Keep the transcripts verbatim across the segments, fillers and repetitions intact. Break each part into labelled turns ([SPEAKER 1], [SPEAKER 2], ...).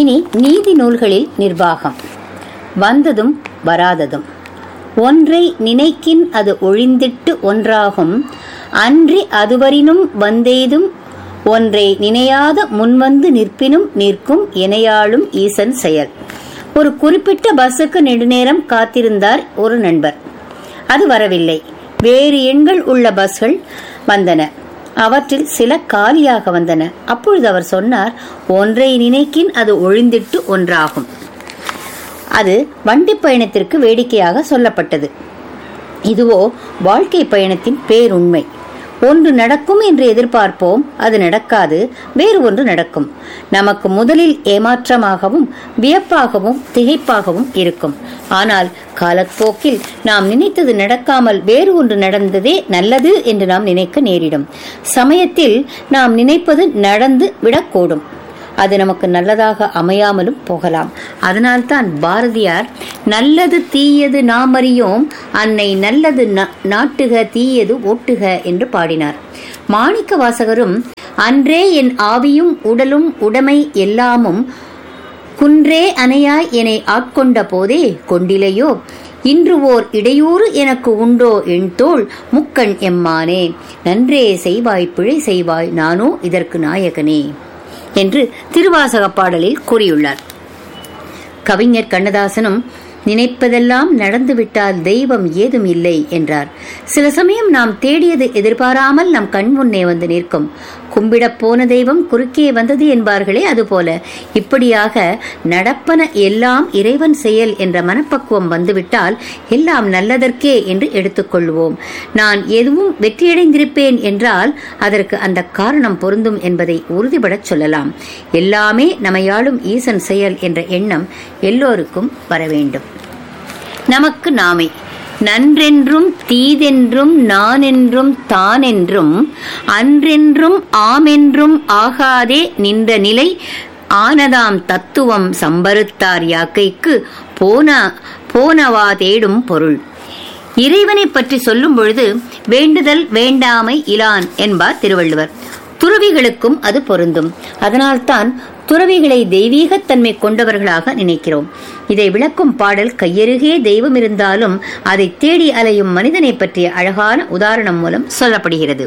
[SPEAKER 1] இனி நீதி நூல்களில் நிர்வாகம். வந்ததும் வராததும். ஒன்றை நினைக்கின் அது ஒழிந்திட்டு ஒன்றாகும், அன்றி அதுவரினும் வந்தேதும் ஒன்றை நினையாத முன்வந்து நிற்பினும் நிற்கும் எனையாளும் ஈசன் செயல். ஒரு குறிப்பிட்ட பஸ்ஸுக்கு நெடுநேரம் காத்திருந்தார் ஒரு நண்பர். அது வரவில்லை. வேறு எண்கள் உள்ள பஸ்கள் வந்தன. அவற்றில் சில காலியாக வந்தன. அப்பொழுது அவர் சொன்னார், ஒன்றை நினைக்கின் அது ஒழிந்திட்டு ஒன்றாகும். அது வண்டி பயணத்திற்கு வேடிக்கையாக சொல்லப்பட்டது. இதுவோ வாழ்க்கை பயணத்தின் பேருண்மை. ஒன்று நடக்கும் என்று எதிர்பார்ப்போம், அது நடக்காது, வேறு ஒன்று நடக்கும். நமக்கு முதலில் ஏமாற்றமாகவும் வியப்பாகவும் திகைப்பாகவும் இருக்கும். ஆனால் காலப்போக்கில் நாம் நினைத்தது நடக்காமல் வேறு ஒன்று நடந்ததே நல்லது என்று நாம் நினைக்க நேரிடும். சமயத்தில் நாம் நினைப்பது நடந்து விடக்கூடும். அது நமக்கு நல்லதாக அமையாமலும் போகலாம். அதனால்தான் பாரதியார் நல்லது தீயது நாம் அறியோம், அன்னை நல்லது நாட்டுக தீயது ஓட்டுக என்று பாடினார். மாணிக்க வாசகரும் அன்றே என் ஆவியும் உடலும் உடைமை எல்லாமும் குன்றே அணையாய் என்னை ஆட்கொண்ட போதே கொண்டிலையோ இன்று ஓர் இடையூறு எனக்கு உண்டோ என் தோள் முக்கண் எம்மானே, நன்றே செய்வாய் பிழை செய்வாய் நானோ இதற்கு நாயகனே என்று திருவாசக பாடலில் கூறியுள்ளார். கவிஞர் கண்ணதாசனும் நினைப்பதெல்லாம் நடந்துவிட்டால் தெய்வம் ஏதும் இல்லை என்றார். சில சமயம் நாம் தேடியது எதிர்பாராமல் நம் கண் முன்னே வந்து நிற்கும். கும்பிடப் போன தெய்வம் குறுக்கே வந்தது என்பார்களே, அதுபோல இப்படியாக நடப்பன எல்லாம் இறைவன் செயல் என்ற மனப்பக்குவம் வந்துவிட்டால் எல்லாம் நல்லதற்கே என்று எடுத்துக்கொள்வோம். நான் எதுவும் வெற்றியடைந்திருப்பேன் என்றால் அதற்கு அந்த காரணம் பொருந்தும் என்பதை உறுதிபடச் சொல்லலாம். எல்லாமே நம்மையாளும் ஈசன் செயல் என்ற எண்ணம் எல்லோருக்கும் வர வேண்டும். நமக்கு நாமே நன்றென்றும் தீதென்றும் நான் என்றும் தான் என்றும் அன்றென்றும் ஆமென்றும் ஆகாதே நின்ற நிலை ஆனதாம் தத்துவம் சம்பருத்தார் யாக்கைக்கு போன போனவா தேடும் பொருள். இறைவனை பற்றி சொல்லும் பொழுது வேண்டுதல் வேண்டாமை இலான் என்பார் திருவள்ளுவர். துறவிகளுக்கும் அது பொருந்தும். அதனால்தான் துறவிகளை தெய்வீகத்தன்மை கொண்டவர்களாக நினைக்கிறோம். இதை விளக்கும் பாடல் கையருகே தெய்வம் இருந்தாலும் அதை தேடி அலையும் மனிதனை பற்றிய அழகான உதாரணம் மூலம் சொல்லப்படுகிறது.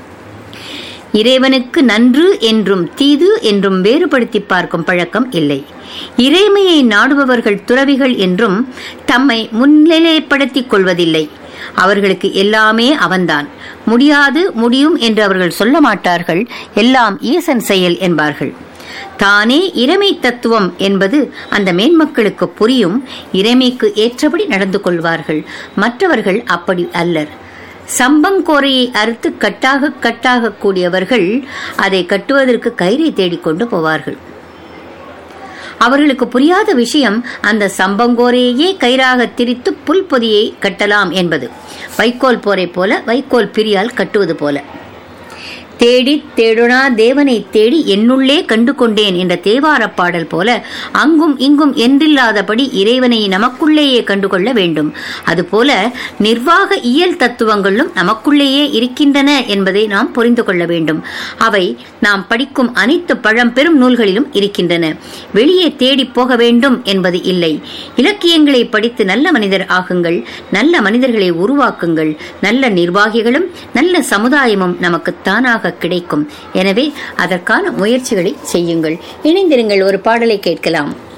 [SPEAKER 1] இறைவனுக்கு நன்று என்றும் தீது என்றும் வேறுபடுத்தி பார்க்கும் பழக்கம் இல்லை. இறைமையை நாடுபவர்கள் துறவிகள் என்றும் தம்மை முன்னிலைப்படுத்திக் கொள்வதில்லை. அவர்களுக்கு எல்லாமே அவன்தான். முடியாது முடியும் என்று அவர்கள் சொல்ல மாட்டார்கள். எல்லாம் ஈசன் செயல் என்பார்கள். தானே இறைமை தத்துவம் என்பது அந்த மேன்மக்களுக்கு புரியும். இறைமைக்கு ஏற்றபடி நடந்து கொள்வார்கள். மற்றவர்கள் அப்படி அல்லர். சம்பங்கோரையை அறுத்து கட்டாக கட்டாக கூடியவர்கள் அதை கட்டுவதற்கு கயிறை தேடிக்கொண்டு போவார்கள். அவர்களுக்கு புரியாத விஷயம் அந்த சம்பங்கோரையே கயிறாக திரித்து புல் பொதியை கட்டலாம் என்பது. வைக்கோல் போரை போல வைக்கோல் பிரியால் கட்டுவது போல. தேடி தேடுனா தேவனை தேடி என்னுள்ளே கண்டு கொண்டேன் என்ற தேவார பாடல் போல அங்கும் இங்கும் என்றில்லாதபடி இறைவனை நமக்குள்ளேயே கண்டுகொள்ள வேண்டும். அதுபோல நிர்வாக இயல் தத்துவங்களும் நமக்குள்ளேயே இருக்கின்றன என்பதை நாம் புரிந்து கொள்ள வேண்டும். அவை நாம் படிக்கும் அனைத்து பழம்பெரும் நூல்களிலும் இருக்கின்றன. வெளியே தேடி போக வேண்டும் என்பது இல்லை. இலக்கியங்களை படித்து நல்ல மனிதர் ஆகுங்கள். நல்ல மனிதர்களை உருவாக்குங்கள். நல்ல நிர்வாகிகளும் நல்ல சமுதாயமும் நமக்கு தானாக கிடைக்கும். எனவே அதற்கான முயற்சிகளை செய்யுங்கள். இணைந்திருங்கள். ஒரு பாடலை கேட்கலாம்.